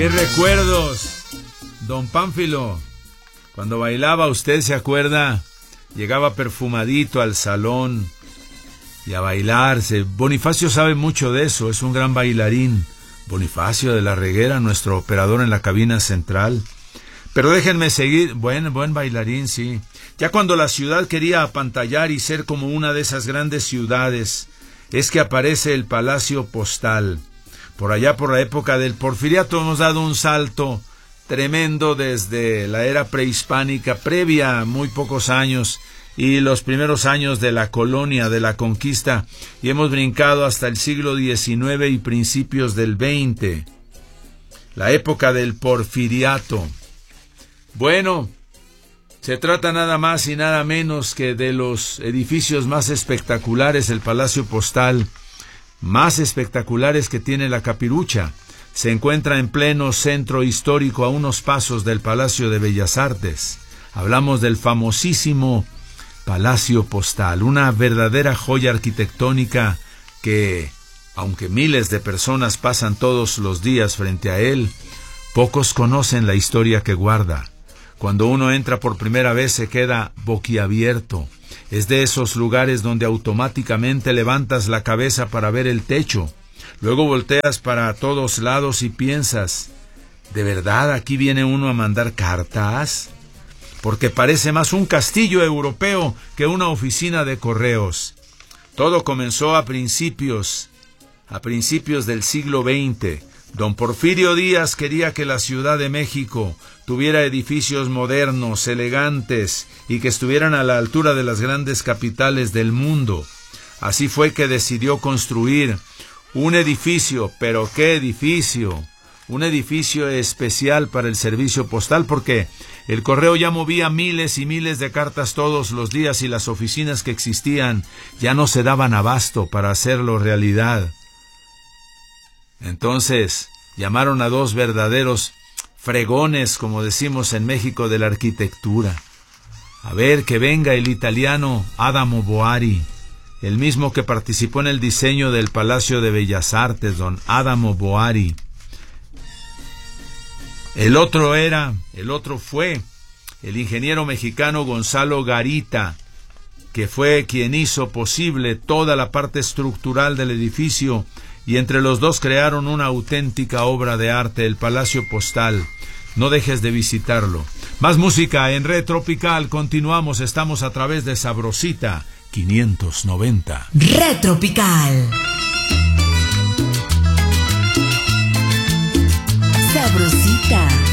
¡Qué recuerdos! Don Pánfilo, cuando bailaba, ¿usted se acuerda? Llegaba perfumadito al salón y a bailarse. Bonifacio sabe mucho de eso, es un gran bailarín. Bonifacio de la Reguera, nuestro operador en la cabina central. Pero déjenme seguir, buen bailarín, sí. Ya cuando la ciudad quería apantallar y ser como una de esas grandes ciudades, es que aparece el Palacio Postal. Por allá, por la época del Porfiriato, hemos dado un salto tremendo desde la era prehispánica, previa a muy pocos años, y los primeros años de la colonia, de la conquista, y hemos brincado hasta el siglo XIX y principios del XX, la época del Porfiriato. Bueno, se trata nada más y nada menos que de los edificios más espectaculares, el Palacio Postal, más espectaculares que tiene la Capirucha. Se encuentra en pleno centro histórico a unos pasos del Palacio de Bellas Artes. Hablamos del famosísimo Palacio Postal, una verdadera joya arquitectónica que, aunque miles de personas pasan todos los días frente a él, pocos conocen la historia que guarda. Cuando uno entra por primera vez se queda boquiabierto. Es de esos lugares donde automáticamente levantas la cabeza para ver el techo. Luego volteas para todos lados y piensas, ¿de verdad aquí viene uno a mandar cartas? Porque parece más un castillo europeo que una oficina de correos. Todo comenzó a principios del siglo XX. Don Porfirio Díaz quería que la Ciudad de México tuviera edificios modernos, elegantes y que estuvieran a la altura de las grandes capitales del mundo. Así fue que decidió construir un edificio, pero ¿qué edificio? Un edificio especial para el servicio postal, porque el correo ya movía miles y miles de cartas todos los días y las oficinas que existían ya no se daban abasto para hacerlo realidad. Entonces llamaron a dos verdaderos fregones, como decimos en México, de la arquitectura. A ver, que venga el italiano Adamo Boari, el mismo que participó en el diseño del Palacio de Bellas Artes, don Adamo Boari. El otro fue el ingeniero mexicano Gonzalo Garita, que fue quien hizo posible toda la parte estructural del edificio, y entre los dos crearon una auténtica obra de arte, el Palacio Postal. No dejes de visitarlo. Más música en Red Tropical. Continuamos, estamos a través de Sabrosita 590. Red Tropical. Sabrosita.